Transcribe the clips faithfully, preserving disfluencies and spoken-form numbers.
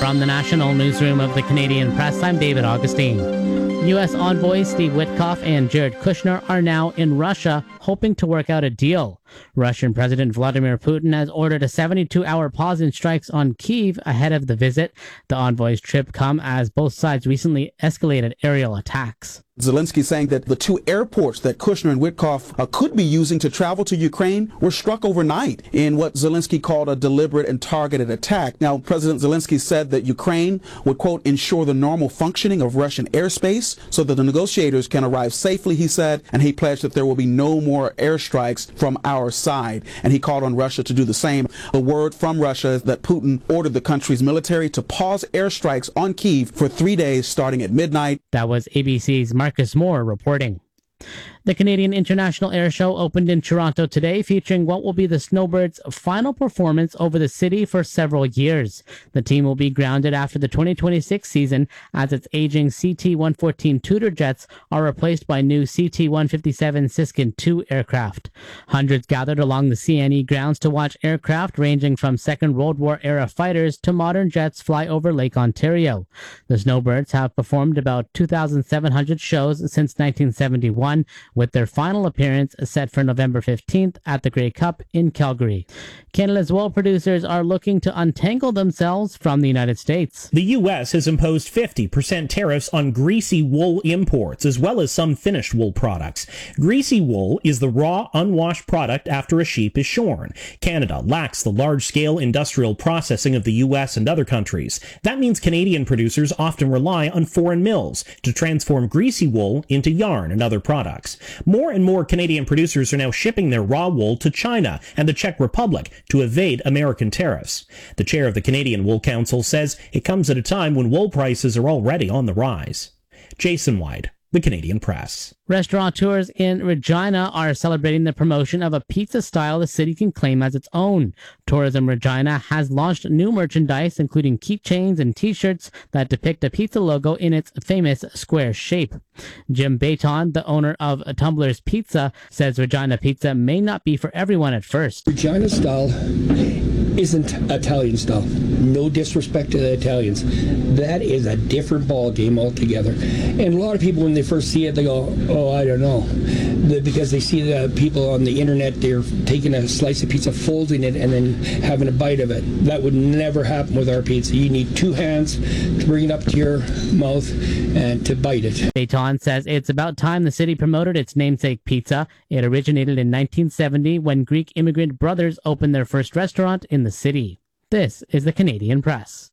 From the national newsroom of the Canadian Press, I'm David Augustine. U S envoys Steve Witkoff and Jared Kushner are now in Russia, hoping to work out a deal. Russian President Vladimir Putin has ordered a seventy-two hour pause in strikes on Kyiv ahead of the visit. The envoys' trip come as both sides recently escalated aerial attacks. Zelensky saying that the two airports that Kushner and Witkoff uh, could be using to travel to Ukraine were struck overnight in what Zelensky called a deliberate and targeted attack. Now, President Zelensky said that Ukraine would, quote, ensure the normal functioning of Russian airspace so that the negotiators can arrive safely, he said, and he pledged that there will be no more airstrikes from our side. And he called on Russia to do the same. The word from Russia is that Putin ordered the country's military to pause airstrikes on Kyiv for three days starting at midnight. That was A B C's Marcus Moore reporting. The Canadian International Air Show opened in Toronto today, featuring what will be the Snowbirds' final performance over the city for several years. The team will be grounded after the twenty twenty-six season as its aging C T one fourteen Tudor jets are replaced by new C T one fifty-seven Siskin two aircraft. Hundreds gathered along the C N E grounds to watch aircraft ranging from Second World War-era fighters to modern jets fly over Lake Ontario. The Snowbirds have performed about two thousand seven hundred shows since nineteen seventy-one, with their final appearance set for November fifteenth at the Grey Cup in Calgary. Canada's wool producers are looking to untangle themselves from the United States. The U S has imposed fifty percent tariffs on greasy wool imports, as well as some finished wool products. Greasy wool is the raw, unwashed product after a sheep is shorn. Canada lacks the large-scale industrial processing of the U S and other countries. That means Canadian producers often rely on foreign mills to transform greasy wool into yarn and other products. More and more Canadian producers are now shipping their raw wool to China and the Czech Republic to evade American tariffs. The chair of the Canadian Wool Council says it comes at a time when wool prices are already on the rise. Jason White, The Canadian Press. Restaurateurs in Regina are celebrating the promotion of a pizza style the city can claim as its own. Tourism Regina has launched new merchandise, including keychains and t-shirts that depict a pizza logo in its famous square shape. Jim Bayton, the owner of Tumbler's Pizza, says Regina pizza may not be for everyone at first. Regina style isn't Italian style. No disrespect to the Italians. That is a different ball game altogether. And a lot of people, when they first see it, they go, oh, I don't know. The, because they see the people on the internet, they're taking a slice of pizza, folding it, and then having a bite of it. That would never happen with our pizza. You need two hands to bring it up to your mouth and to bite it. Bayton says it's about time the city promoted its namesake pizza. It originated in nineteen seventy when Greek immigrant brothers opened their first restaurant in the city. This is the Canadian Press.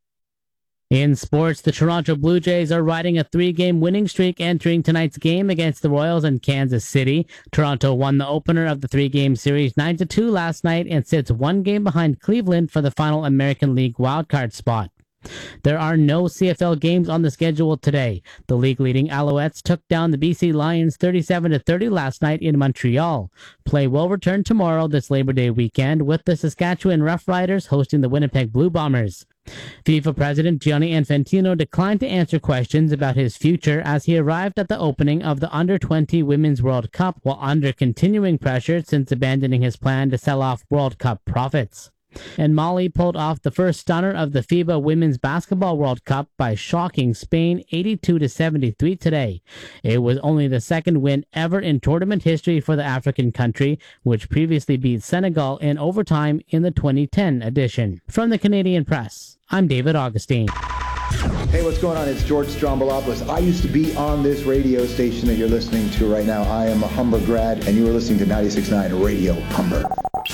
In sports, the Toronto Blue Jays are riding a three-game winning streak entering tonight's game against the Royals in Kansas City. Toronto won the opener of the three-game series nine to two last night and sits one game behind Cleveland for the final American League wildcard spot. There are no C F L games on the schedule today. The league-leading Alouettes took down the B C Lions thirty-seven to thirty last night in Montreal. Play will return tomorrow this Labor Day weekend, with the Saskatchewan Roughriders hosting the Winnipeg Blue Bombers. FIFA President Gianni Infantino declined to answer questions about his future as he arrived at the opening of the under twenty Women's World Cup while under continuing pressure since abandoning his plan to sell off World Cup profits. And Mali pulled off the first stunner of the FIBA Women's Basketball World Cup by shocking Spain eighty-two to seventy-three today. It was only the second win ever in tournament history for the African country, which previously beat Senegal in overtime in the twenty ten edition. From the Canadian Press, I'm David Augustine. Hey, what's going on? It's George Strombolopoulos. I used to be on this radio station that you're listening to right now. I am a Humber grad, and you are listening to ninety-six point nine Radio Humber.